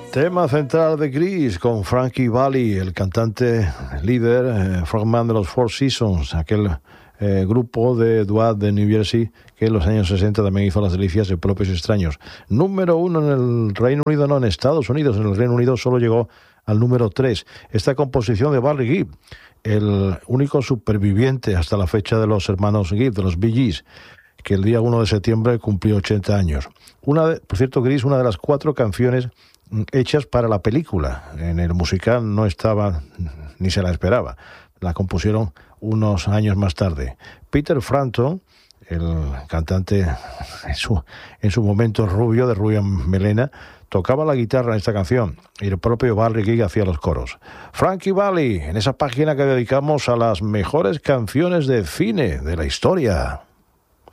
Tema central de Grease con Frankie Valli, el cantante líder, frontman de los Four Seasons, aquel grupo de doo-wop de New Jersey que en los años 60 también hizo las delicias de Propios Extraños. Número 1 en el Reino Unido, no en Estados Unidos. En el Reino Unido solo llegó al número 3. Esta composición de Barry Gibb, el único superviviente hasta la fecha de los hermanos Gibb, de los Bee Gees, que el día 1 de septiembre cumplió 80 años. Por cierto, Grease, una de las 4 canciones hechas para la película. En el musical no estaba, ni se la esperaba. La compusieron unos años más tarde. Peter Frampton, el cantante en su momento rubio, de rubia melena, tocaba la guitarra en esta canción y el propio Barry Gibb hacía los coros. Frankie Valli, en esa página que dedicamos a las mejores canciones de cine de la historia.